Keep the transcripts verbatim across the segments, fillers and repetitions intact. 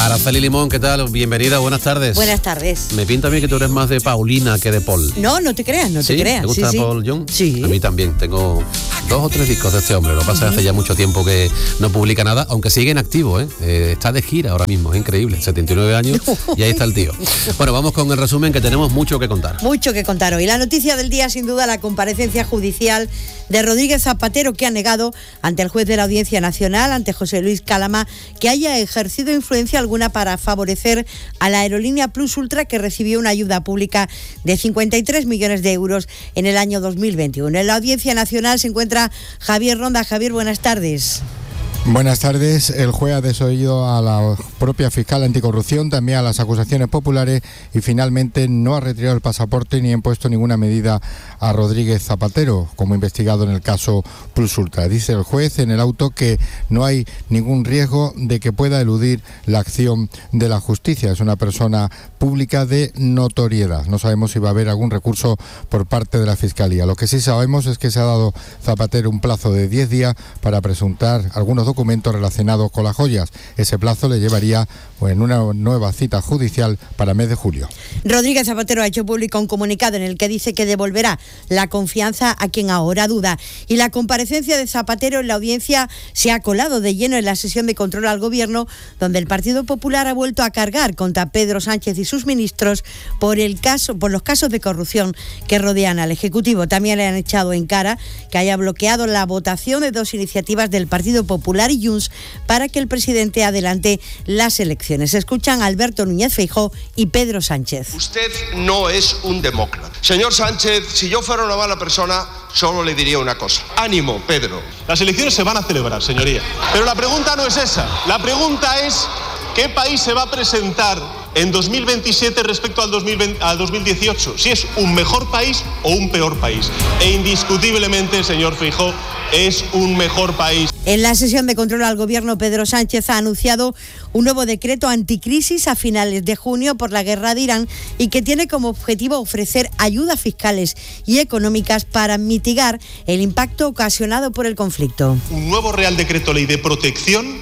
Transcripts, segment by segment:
Araceli Limón, ¿qué tal? Bienvenida, buenas tardes. Buenas tardes. Me pinta a mí que tú eres más de Paulina que de Paul. No, no te creas, no ¿Sí? te creas. ¿Te gusta sí, Paul sí. Young? Sí. A mí también, tengo dos o tres discos de este hombre. Lo que pasa es que uh-huh. hace ya mucho tiempo que no publica nada, aunque sigue en activo, ¿eh? Eh, está de gira ahora mismo, es increíble, setenta y nueve años y ahí está el tío. Bueno, vamos con el resumen, que tenemos mucho que contar. Mucho que contar hoy. La noticia del día, sin duda, la comparecencia judicial de Rodríguez Zapatero, que ha negado ante el juez de la Audiencia Nacional, ante José Luis Calama, que haya ejercido influencia alguna para favorecer a la aerolínea Plus Ultra, que recibió una ayuda pública de cincuenta y tres millones de euros en el año dos mil veintiuno. En la Audiencia Nacional se encuentra Javier Ronda. Javier, buenas tardes. Buenas tardes. El juez ha desoído a la propia fiscal anticorrupción, también a las acusaciones populares, y finalmente no ha retirado el pasaporte ni ha impuesto ninguna medida a Rodríguez Zapatero como investigado en el caso Plus Ultra. Dice el juez en el auto que no hay ningún riesgo de que pueda eludir la acción de la justicia. Es una persona pública de notoriedad. No sabemos si va a haber algún recurso por parte de la Fiscalía. Lo que sí sabemos es que se ha dado Zapatero un plazo de diez días para presentar algunos documentos relacionados con las joyas. Ese plazo le llevaría pues, en una nueva cita judicial para el mes de julio. Rodríguez Zapatero ha hecho público un comunicado en el que dice que devolverá la confianza a quien ahora duda. Y la comparecencia de Zapatero en la audiencia se ha colado de lleno en la sesión de control al gobierno, donde el Partido Popular ha vuelto a cargar contra Pedro Sánchez y sus ministros por el caso, por los casos de corrupción que rodean al Ejecutivo. También le han echado en cara que haya bloqueado la votación de dos iniciativas del Partido Popular y Junts para que el presidente adelante las elecciones. Escuchan a Alberto Núñez Feijóo y Pedro Sánchez. Usted no es un demócrata. Señor Sánchez, si yo fuera una mala persona, solo le diría una cosa. Ánimo, Pedro. Las elecciones se van a celebrar, señoría. Pero la pregunta no es esa. La pregunta es, ¿qué país se va a presentar en dos mil veintisiete respecto al dos mil veinte, al dos mil dieciocho? Si es un mejor país o un peor país. E indiscutiblemente, señor Feijóo, es un mejor país. En la sesión de control al gobierno, Pedro Sánchez ha anunciado un nuevo decreto anticrisis a finales de junio por la guerra de Irán y que tiene como objetivo ofrecer ayudas fiscales y económicas para mitigar el impacto ocasionado por el conflicto. Un nuevo Real Decreto Ley de protección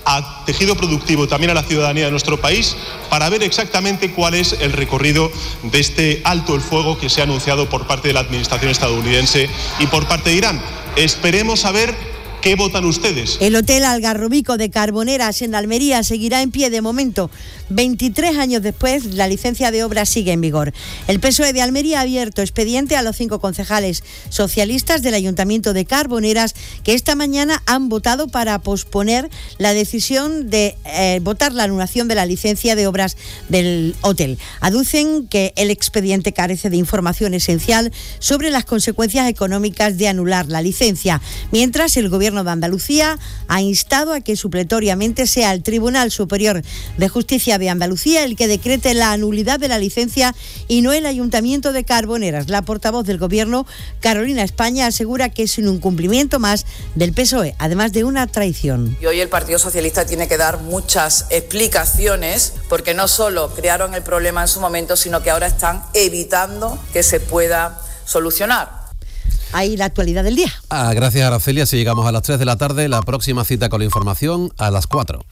a tejido productivo, también a la ciudadanía de nuestro país, para ver exactamente cuál es el recorrido de este alto el fuego que se ha anunciado por parte de la administración estadounidense y por parte de Irán. Esperemos a ver ¿qué votan ustedes? El Hotel Algarrobico de Carboneras en Almería seguirá en pie de momento. veintitrés años después, la licencia de obra sigue en vigor. El P S O E de Almería ha abierto expediente a los cinco concejales socialistas del Ayuntamiento de Carboneras, que esta mañana han votado para posponer la decisión de eh, votar la anulación de la licencia de obras del hotel. Aducen que el expediente carece de información esencial sobre las consecuencias económicas de anular la licencia, mientras el gobierno de Andalucía ha instado a que supletoriamente sea el Tribunal Superior de Justicia de Andalucía el que decrete la nulidad de la licencia y no el Ayuntamiento de Carboneras. La portavoz del Gobierno, Carolina España, asegura que es un incumplimiento más del P S O E, además de una traición. Y hoy el Partido Socialista tiene que dar muchas explicaciones, porque no solo crearon el problema en su momento, sino que ahora están evitando que se pueda solucionar. Ahí la actualidad del día. Ah, gracias, Araceli. Así llegamos a las tres de la tarde. La próxima cita con la información a las cuatro.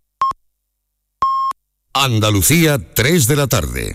Andalucía, tres de la tarde.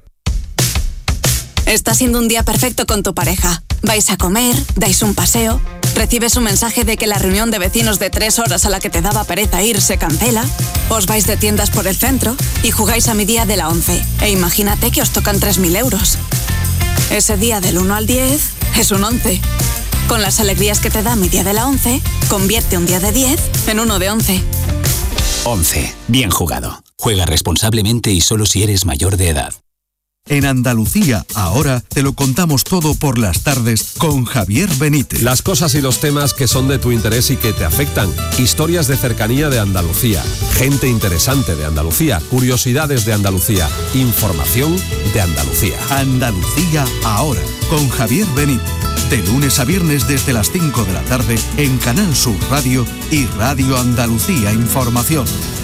Está siendo un día perfecto con tu pareja. Vais a comer, dais un paseo, recibes un mensaje de que la reunión de vecinos de tres horas a la que te daba pereza ir se cancela, os vais de tiendas por el centro y jugáis a mi día de la once. E imagínate que os tocan tres mil euros. Ese día del uno al diez es un once. Con las alegrías que te da mi día de la once, convierte un día de diez en uno de once. once. Bien jugado. Juega responsablemente y solo si eres mayor de edad. En Andalucía, ahora te lo contamos todo por las tardes con Javier Benítez. Las cosas y los temas que son de tu interés y que te afectan. Historias de cercanía de Andalucía. Gente interesante de Andalucía. Curiosidades de Andalucía. Información de Andalucía. Andalucía, ahora, con Javier Benítez. De lunes a viernes desde las cinco de la tarde en Canal Sur Radio y Radio Andalucía Información.